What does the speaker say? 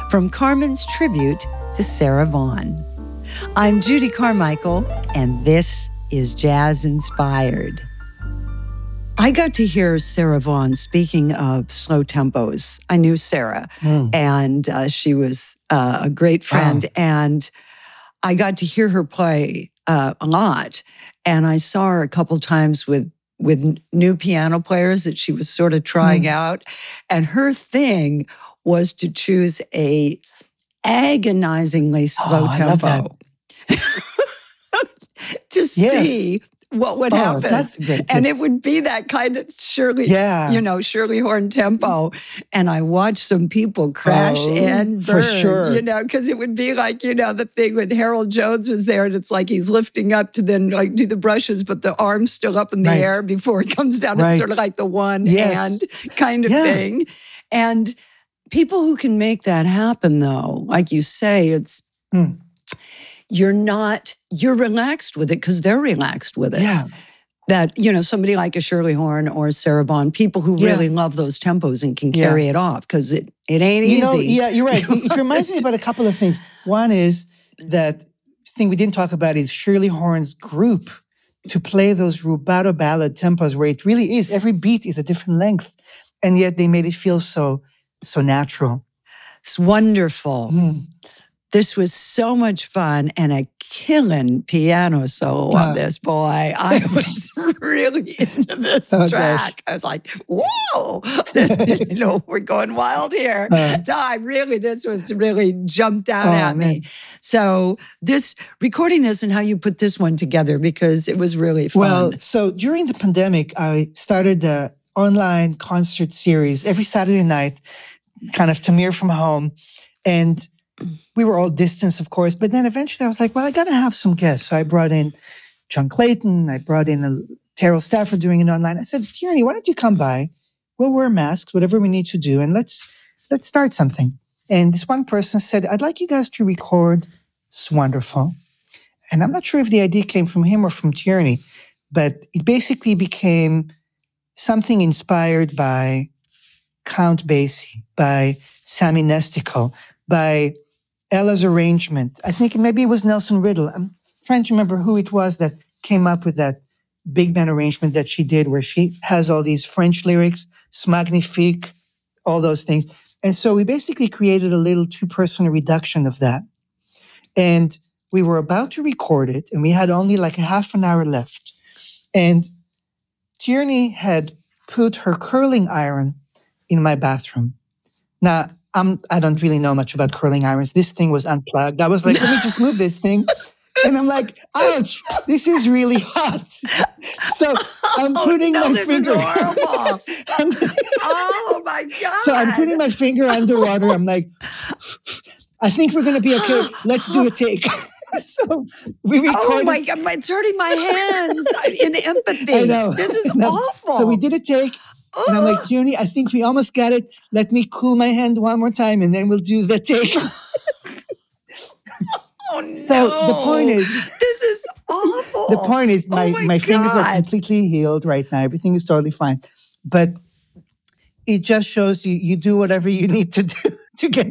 from Carmen's tribute to Sarah Vaughan. I'm Judy Carmichael, and this is Jazz Inspired. I got to hear Sarah Vaughan speaking of slow tempos. I knew Sarah, and she was a great friend. And I got to hear her play a lot. And I saw her a couple times with new piano players that she was sort of trying out. And her thing was to choose a agonizingly slow tempo to see what would happen. That's a great and it would be that kind of Shirley Horn tempo. And I watched some people crash and burn, for sure. Because it would be like, the thing when Harold Jones was there and it's like he's lifting up to then like do the brushes, but the arm's still up in the air before it comes down. It's sort of like the one hand kind of thing. And people who can make that happen though, like you say, it's... You're relaxed with it because they're relaxed with it. Yeah. That, somebody like a Shirley Horn or Sarah Vaughan, people who really love those tempos and can carry it off because it ain't easy. You're right. It reminds me about a couple of things. One is that thing we didn't talk about is Shirley Horn's group to play those rubato ballad tempos where it really is, every beat is a different length. And yet they made it feel so natural. It's wonderful. This was so much fun and a killing piano solo on this, boy. I was really into this track. Gosh. I was like, whoa, we're going wild here. This was really jumped out at me. So recording this and how you put this one together, because it was really fun. Well, so during the pandemic, I started an online concert series every Saturday night, kind of Tamir from home. And we were all distanced, of course, but then eventually I was like, well, I got to have some guests. So I brought in John Clayton. I brought in Terrell Stafford doing it online. I said, Tierney, why don't you come by? We'll wear masks, whatever we need to do, and let's start something. And this one person said, I'd like you guys to record Swonderful. And I'm not sure if the idea came from him or from Tierney, but it basically became something inspired by Count Basie, by Sammy Nestico, by Ella's arrangement. I think maybe it was Nelson Riddle. I'm trying to remember who it was that came up with that big band arrangement that she did where she has all these French lyrics, Magnifique, all those things. And so we basically created a little 2-person reduction of that. And we were about to record it and we had only like a half an hour left. And Tierney had put her curling iron in my bathroom. Now, I don't really know much about curling irons. This thing was unplugged. I was like, let me just move this thing. And I'm like, ouch, this is really hot. So I'm putting my finger. Is horrible. Oh my God. So I'm putting my finger underwater. I'm like, I think we're going to be okay. Let's do a take. So we recorded. Oh my God, it's hurting my hands in empathy. I know. This is awful. So we did a take. And I'm like, Tierney, I think we almost got it. Let me cool my hand one more time and then we'll do the take. Oh no. So the point is... This is awful. The point is my fingers are completely healed right now. Everything is totally fine. But it just shows you do whatever you need to do to get